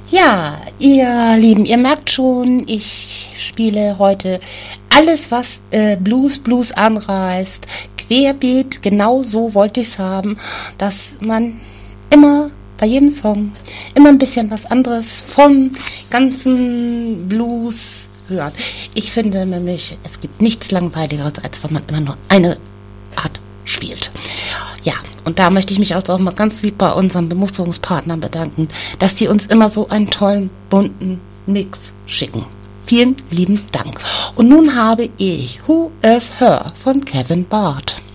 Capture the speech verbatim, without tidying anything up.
Ja, ihr Lieben, ihr merkt schon, ich spiele heute alles, was äh, Blues, Blues anreißt, querbeet, genau so wollte ich es haben, dass man immer bei jedem Song immer ein bisschen was anderes vom ganzen Blues hört. Ich finde nämlich, es gibt nichts Langweiligeres, als wenn man immer nur eine Art spielt. Ja, und da möchte ich mich auch mal ganz lieb bei unseren Bemusterungspartnern bedanken, dass die uns immer so einen tollen, bunten Mix schicken. Vielen lieben Dank. Und nun habe ich Who is Her von Kevin Barth.